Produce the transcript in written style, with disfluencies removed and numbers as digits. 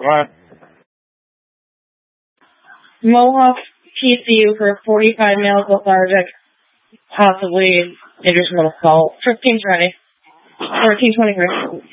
What? Mohawk PCU for 45 males lethargic, possibly additional assault. 1520. 1423.